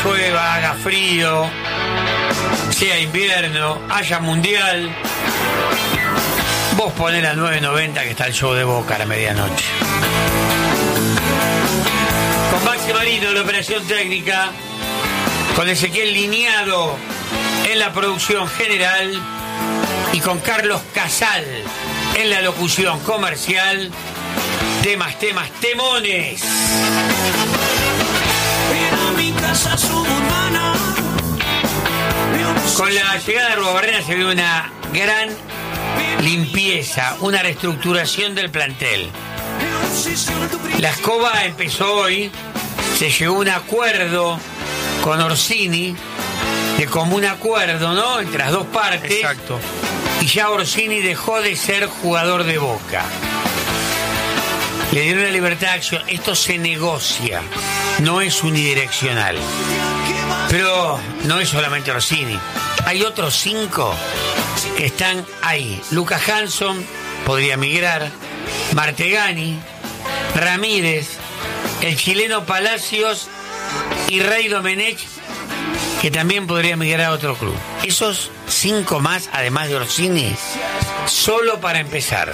llueva, haga frío, sea invierno, haya mundial, vos ponés la 990 que está el show de Boca a la medianoche. Con Maxi Marino en la operación técnica, con Ezequiel Lineado en la producción general y con Carlos Casal en la locución comercial. Temas, temones. Con la llegada de Arruabarrena se ve una gran limpieza, una reestructuración del plantel. La escoba empezó hoy, se llegó a un acuerdo con Orsini, de común acuerdo, ¿no? Entre las dos partes. Exacto. Y ya Orsini dejó de ser jugador de Boca. Le dieron la libertad de acción. Esto se negocia, no es unidireccional. Pero no es solamente Orsini. Hay otros 5 que están ahí. Lucas Hanson podría migrar, Martegani, Ramírez, el chileno Palacios y Rey Domenech, que también podría migrar a otro club. Esos 5 más, además de Orsini, solo para empezar.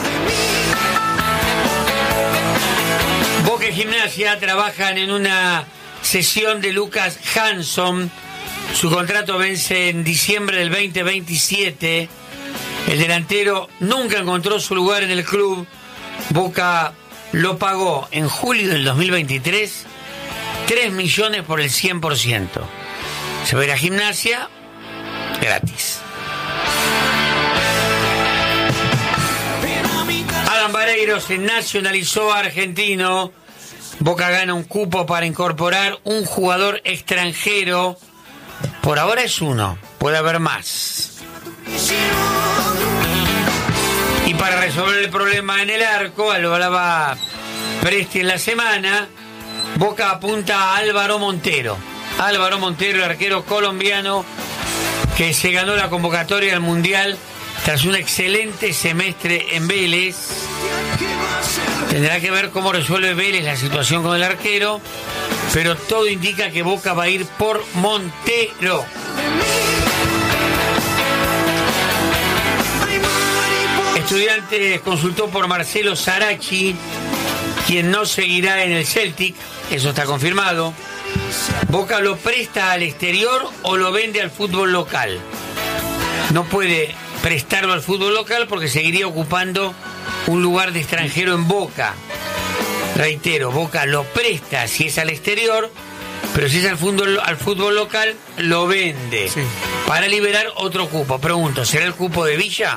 Boca y Gimnasia trabajan en una cesión de Lucas Hanson. Su contrato vence en diciembre del 2027. El delantero nunca encontró su lugar en el club. Boca lo pagó en julio del 2023 $3 millones por el 100%. Se va a ir a Gimnasia gratis. Adam Vareiro se nacionalizó argentino. Boca gana un cupo para incorporar un jugador extranjero. Por ahora es uno, puede haber más. Y para resolver el problema en el arco, lo hablaba Presti en la semana, Boca apunta a Álvaro Montero. Álvaro Montero, el arquero colombiano que se ganó la convocatoria al Mundial tras un excelente semestre en Vélez. Tendrá que ver cómo resuelve Vélez la situación con el arquero, pero todo indica que Boca va a ir por Montero. Estudiantes consultó por Marcelo Sarachi, quien no seguirá en el Celtic, eso está confirmado. Boca lo presta al exterior o lo vende al fútbol local. No puede prestarlo al fútbol local porque seguiría ocupando un lugar de extranjero en Boca. Reitero, Boca lo presta si es al exterior, pero si es al fútbol local, lo vende. Sí. Para liberar otro cupo. Pregunto, ¿será el cupo de Villa?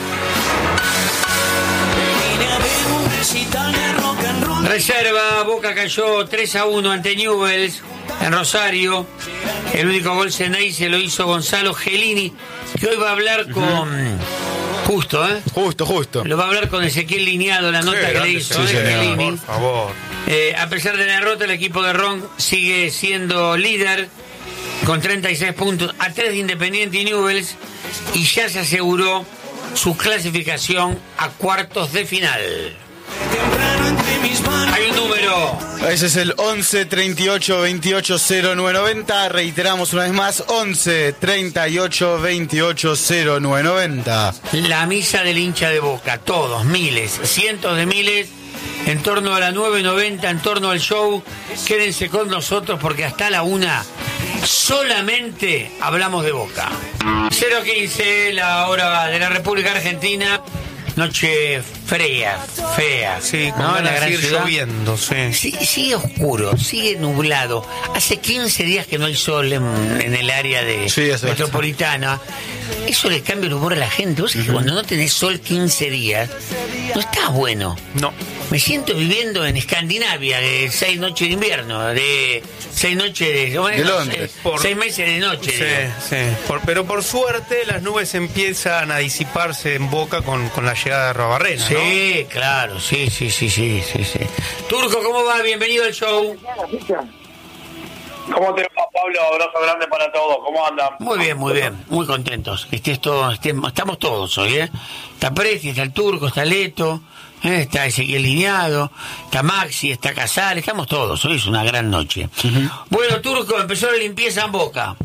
Reserva, Boca cayó 3-1 ante Newell's en Rosario. El único gol Ceney se lo hizo Gonzalo Gelini, que hoy va a hablar con... Justo. Lo va a hablar con Ezequiel Lineado, la nota que le hizo Gelini. Por favor. A pesar de la derrota, el equipo de Ron sigue siendo líder con 36 puntos, a 3 de Independiente y Newell's, y ya se aseguró su clasificación a cuartos de final. Hay un número. Ese es el 11 38 28 0990. Reiteramos una vez más, 11 38 28 0990. La misa del hincha de Boca, todos, miles, cientos de miles, en torno a la 990, en torno al show. Quédense con nosotros porque hasta la 1 solamente hablamos de Boca. 0:15, la hora de la República Argentina. Noche fea. Sí, ¿no? La gran ciudad. Lloviendo, sí. Sigue oscuro, sigue nublado. Hace 15 días que no hay sol en el área de metropolitana. Eso le cambia el humor a la gente. Vos sabés que cuando no tenés sol 15 días, no está bueno. No. Me siento viviendo en Escandinavia, de 6 noches de invierno, de 6 noches de Londres. 6 meses de noche. Sí. Pero por suerte las nubes empiezan a disiparse en Boca con la llegada de Arruabarrena, ¿no? Sí, claro, sí. Turco, ¿cómo va? Bienvenido al show. ¿Cómo te va, Pablo? Abrazo grande para todos. ¿Cómo andan? Muy bien. Muy contentos. Estamos todos hoy, ¿eh? Está Presti, está el Turco, está Leto, Está Ezequiel Lineado, está Maxi, está Casal, estamos todos. Hoy es una gran noche. Bueno, Turco, empezó la limpieza en Boca.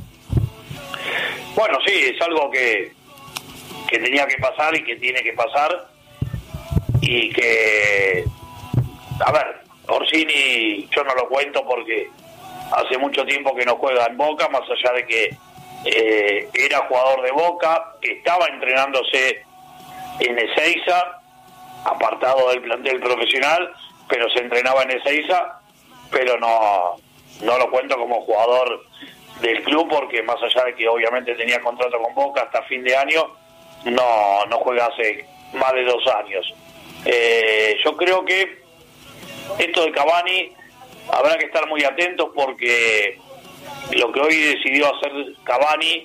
Bueno, sí, es algo que tenía que pasar y que tiene que pasar. Y que, a ver, Orsini yo no lo cuento porque hace mucho tiempo que no juega en Boca, más allá de que era jugador de Boca, que estaba entrenándose en Ezeiza, apartado del plantel profesional, pero se entrenaba en Ezeiza, pero no lo cuento como jugador del club porque más allá de que obviamente tenía contrato con Boca hasta fin de año, no juega hace más de 2 años. Yo creo que esto de Cavani habrá que estar muy atentos porque lo que hoy decidió hacer Cavani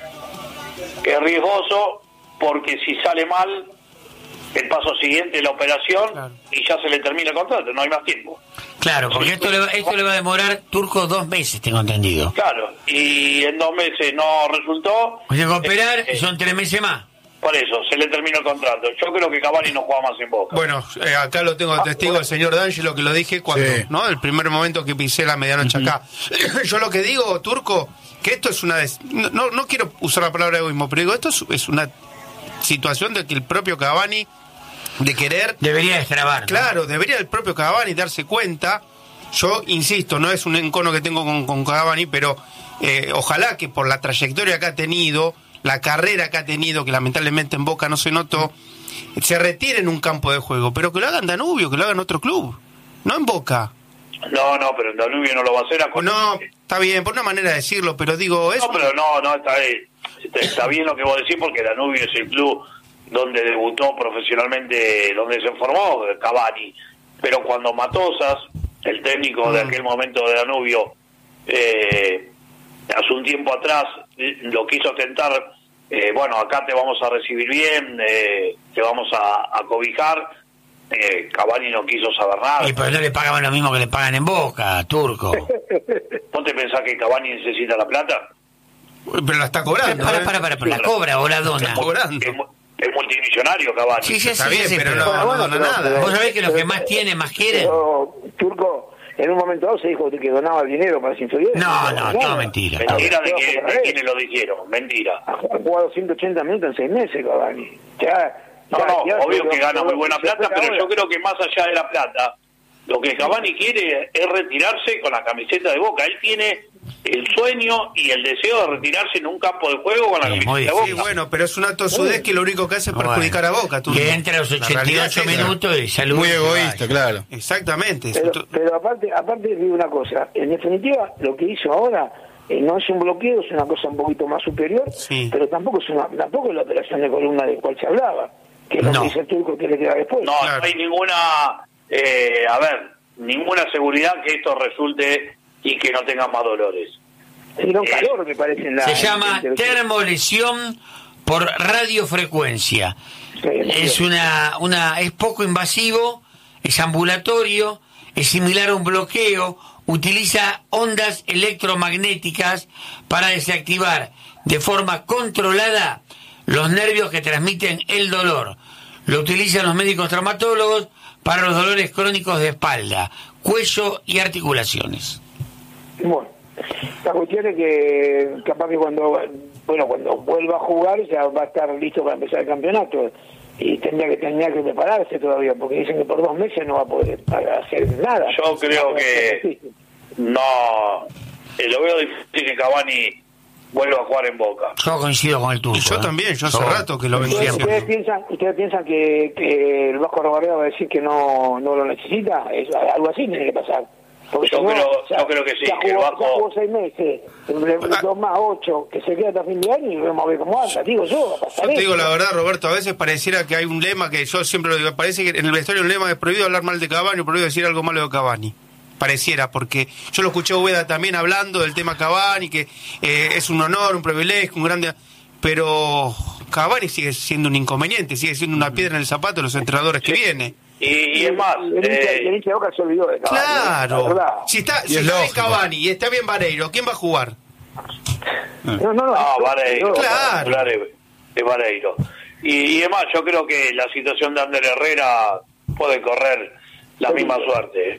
es riesgoso porque si sale mal el paso siguiente es la operación, claro, y ya se le termina el contrato, no hay más tiempo. Claro, porque esto le va a demorar, Turco, 2 meses, tengo entendido. Claro, y en 2 meses no resultó. Tiene que operar y son 3 meses más. Por eso, se le terminó el contrato. Yo creo que Cavani no juega más en Boca. Bueno, acá lo tengo testigo el señor D'Angelo, que lo dije cuando, sí, ¿no? El primer momento que pisé la medianoche acá. Yo lo que digo, Turco, que esto es una... No quiero usar la palabra egoísmo, pero digo, esto es una situación de que el propio Cavani, de querer... Debería destrabar, ¿no? Claro, debería el propio Cavani darse cuenta. Yo insisto, no es un encono que tengo con Cavani, pero ojalá que por la trayectoria que ha tenido, la carrera que ha tenido, que lamentablemente en Boca no se notó, se retire en un campo de juego, pero que lo hagan Danubio, que lo hagan otro club, no en Boca. No, pero en Danubio no lo va a hacer. No, está bien, por una manera de decirlo, pero digo... No, pero no, está bien lo que vos decís, porque Danubio es el club donde debutó profesionalmente, donde se formó Cavani. Pero cuando Matosas, el técnico de aquel momento de Danubio, hace un tiempo atrás lo quiso tentar, bueno, acá te vamos a recibir bien, te vamos a cobijar, Cavani no quiso saber nada. Y pero no le pagaban lo mismo que le pagan en Boca, Turco. ¿Vos te pensás que Cavani necesita la plata? Pero la está cobrando. Para, la cobra o la dona. Está cobrando. Es multimillonario Cavani. Sí, está bien, pero no dona nada. Vos sabés que los que más tienen, más quieren. Turco, en un momento dado se dijo que donaba el dinero para las inferiores. No, todo mentira. Mentira de quienes lo dijeron, mentira. Ha jugado 180 minutos en 6 meses Cavani. Obvio que gana muy buena plata, pero yo creo que más allá de la plata, lo que Cavani quiere es retirarse con la camiseta de Boca. Él tiene el sueño y el deseo de retirarse en un campo de juego con la camiseta de Boca. Sí, bueno, pero es un acto sudez que lo único que hace es perjudicar a Boca. Que entra a los 88 minutos y saluda. Muy egoísta, claro. Exactamente. Pero aparte digo una cosa, en definitiva lo que hizo ahora no es un bloqueo, es una cosa un poquito más superior, sí, pero tampoco es la operación de columna de cual se hablaba, que es lo que dice el Turco que le queda después. No, claro, no hay ninguna seguridad que esto resulte y que no tengan más dolores. Tiene calor, me parece. Se llama termolesión por radiofrecuencia. Sí, es poco invasivo, es ambulatorio, es similar a un bloqueo, utiliza ondas electromagnéticas para desactivar de forma controlada los nervios que transmiten el dolor. Lo utilizan los médicos traumatólogos para los dolores crónicos de espalda, cuello y articulaciones. Bueno, la cuestión es que capaz que cuando vuelva a jugar ya va a estar listo para empezar el campeonato y tendría que prepararse todavía porque dicen que por 2 meses no va a poder hacer nada. Yo creo que no, lo veo difícil que Cavani vuelva a jugar en Boca. Yo coincido con el Turco. Yo también, yo hace rato que lo veo siempre. ¿Ustedes piensan que el Vasco Arrobarreda va a decir que no lo necesita? Algo así tiene que pasar. Porque yo creo que sí, que el Vasco... jugó 6 meses, 2 más 8, que se queda hasta fin de año y vamos a ver cómo anda. Digo yo, te digo la verdad, Roberto, a veces pareciera que hay un lema que yo siempre lo digo, parece que en el vestuario hay un lema que es prohibido hablar mal de Cavani, prohibido decir algo malo de Cavani. Pareciera, porque yo lo escuché a Ubeda también hablando del tema Cavani, que es un honor, un privilegio, un grande... Pero Cavani sigue siendo un inconveniente, sigue siendo una piedra en el zapato de los entrenadores que viene. Y es más... El hincha de Boca se olvidó de Cavani. Claro. Si está bien Cavani y está bien Vareiro, ¿quién va a jugar? No, Vareiro. Claro. Es Vareiro. Y además, yo creo que la situación de Ander Herrera puede correr la misma suerte.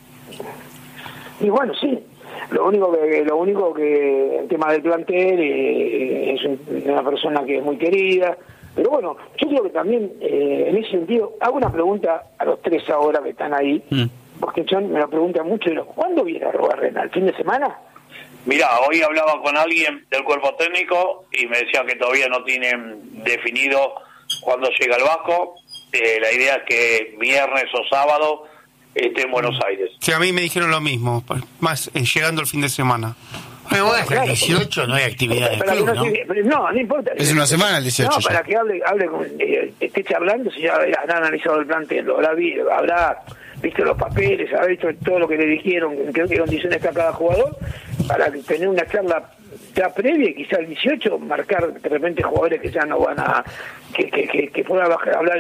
Y bueno, sí. Lo único que el tema del plantel es una persona que es muy querida. Pero bueno, yo creo que también, en ese sentido, hago una pregunta a los tres ahora que están ahí, porque John me lo pregunta mucho, ¿cuándo viene Arrubarrena? ¿El fin de semana? Mirá, hoy hablaba con alguien del cuerpo técnico y me decía que todavía no tienen definido cuándo llega el Vasco. La idea es que viernes o sábado esté en Buenos Aires. Sí, a mí me dijeron lo mismo, más llegando el fin de semana. Bueno, hasta el 18 no hay actividad del club, ¿no? No importa. Es una semana el 18. No, para que hable con, esté charlando, si ya habrá analizado el plantel, habrá visto los papeles, habrá visto todo lo que le dijeron, en qué condiciones está cada jugador, para tener una charla ya previa y quizá el 18 marcar de repente jugadores que ya no van a... que puedan hablar